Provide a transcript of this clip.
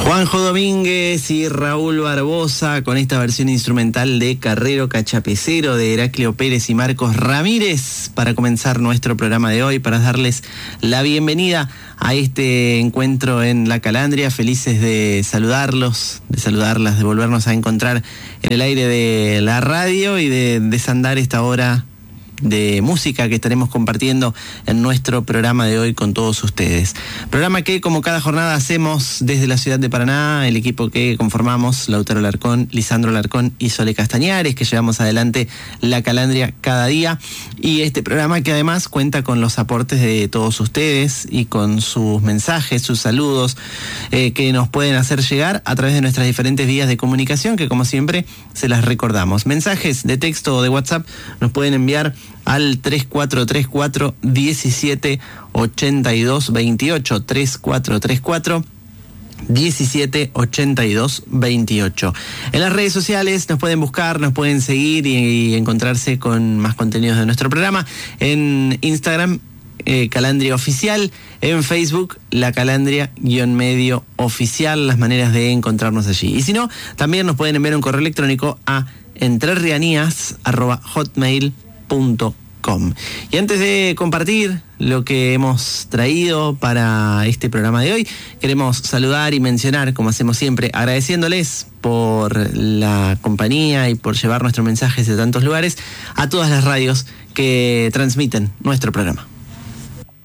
Juanjo Domínguez y Raúl Barbosa con esta versión instrumental de Carrero Cachapecero de Heraclio Pérez y Marcos Ramírez para comenzar nuestro programa de hoy, para darles la bienvenida a este encuentro en La Calandria. Felices de saludarlos, de saludarlas, de volvernos a encontrar en el aire de la radio y de desandar esta hora de música que estaremos compartiendo en nuestro programa de hoy con todos ustedes. Programa que, como cada jornada, hacemos desde la ciudad de Paraná, el equipo que conformamos, Lautaro Larcón, Lisandro Larcón y Sole Castañares, que llevamos adelante La Calandria cada día. Y este programa que además cuenta con los aportes de todos ustedes y con sus mensajes, sus saludos, que nos pueden hacer llegar a través de nuestras diferentes vías de comunicación, que como siempre se las recordamos. Mensajes de texto o de WhatsApp nos pueden enviar al 3434 17 82 28, 3434 17 82 28. En las redes sociales nos pueden buscar, nos pueden seguir y encontrarse con más contenidos de nuestro programa. En Instagram, Calandria Oficial. En Facebook, La Calandria-medio oficial. Las maneras de encontrarnos allí. Y si no, también nos pueden enviar un correo electrónico a entrerrianias@hotmail.com. Y antes de compartir lo que hemos traído para este programa de hoy, queremos saludar y mencionar, como hacemos siempre, agradeciéndoles por la compañía y por llevar nuestros mensajes de tantos lugares, a todas las radios que transmiten nuestro programa.